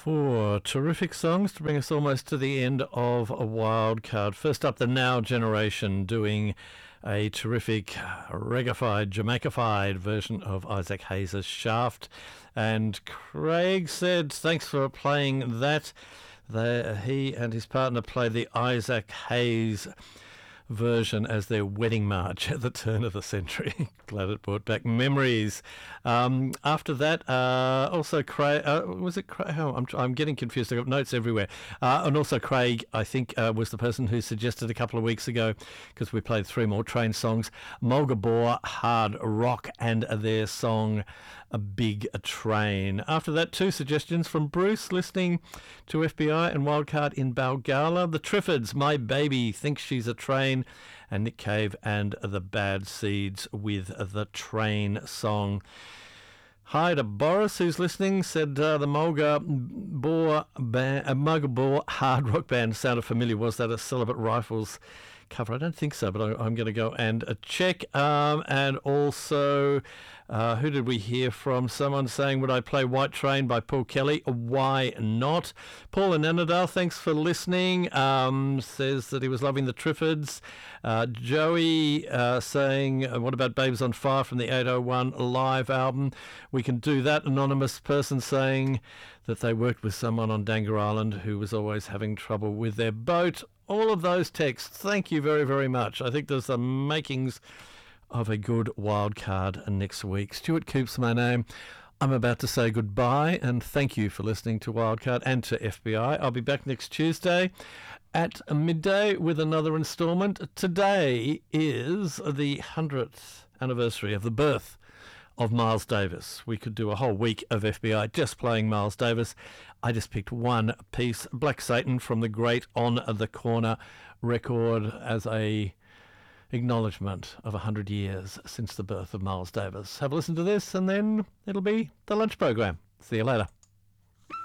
Four terrific songs to bring us almost to the end of a wild card. First up, the Now Generation doing a terrific reggae-fied, Jamaica-fied version of Isaac Hayes' Shaft. And Craig said, thanks for playing that. He and his partner played the Isaac Hayes version as their wedding march at the turn of the century. Glad it brought back memories. After that, also Craig, was it Craig? Oh, I'm getting confused. I've got notes everywhere. And also Craig, I think, was the person who suggested a couple of weeks ago, because we played three more Train songs, Mulga Bore Hard Rock and their song A Big Train. After that, two suggestions from Bruce listening to FBI and Wildcard in Balgala. The Triffids, My Baby Thinks She's a Train, and Nick Cave and the Bad Seeds with the Train song. Hi to Boris, who's listening, said the Mulga Bore Hard Rock Band sounded familiar. Was that a Celibate Rifles cover? I don't think so, but I'm going to go and check. And also, who did we hear from? Someone saying, would I play White Train by Paul Kelly? Why not? Paul in Annandale, thanks for listening. Says that he was loving the Triffids. Joey saying, what about Babes on Fire from the 801 live album? We can do that. Anonymous person saying that they worked with someone on Dangar Island who was always having trouble with their boat. All of those texts, thank you very, very much. I think there's the makings of a good wild card next week. Stuart Coops, my name. I'm about to say goodbye, and thank you for listening to Wildcard and to FBI. I'll be back next Tuesday at midday with another instalment. Today is the 100th anniversary of the birth of Miles Davis. We could do a whole week of FBI just playing Miles Davis. I just picked one piece, Black Satan from the great On the Corner record, as a acknowledgement of 100 years since the birth of Miles Davis. Have a listen to this, and then it'll be the lunch program. See you later.